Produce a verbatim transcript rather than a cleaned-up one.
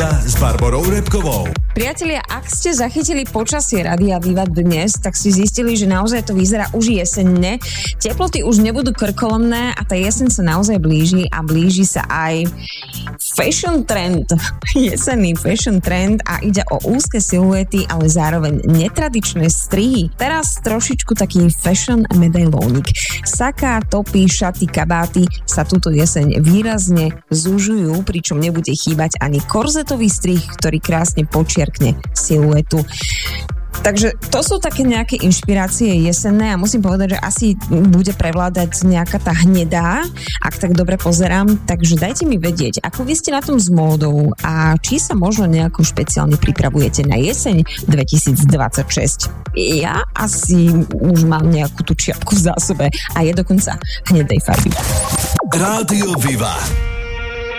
Móda s Barborou Repkovou. Priatelia, ak ste zachytili počasie Rádia Viva dnes, tak si zistili, že naozaj to vyzerá už jesenne. Teploty už nebudú krkolomné a tá jeseň sa naozaj blíži a blíži sa aj fashion trend. Jesenný fashion trend a ide o úzke siluety, ale zároveň netradičné strihy. Teraz trošičku taký fashion medailónik. Saka, topy, šaty, kabáty sa túto jeseň výrazne zužujú, pričom nebude chýbať ani korzetový strih, ktorý krásne počia siluetu. Takže to sú také nejaké inšpirácie jesenné a musím povedať, že asi bude prevládať nejaká tá hnedá, ak tak dobre pozerám, takže dajte mi vedieť, ako vy ste na tom s módou a či sa možno nejako špeciálne pripravujete na jeseň dvetisícdvadsaťšesť. Ja asi už mám nejakú tú čiapku v zásobe a je dokonca hnedej farby. Rádio Viva.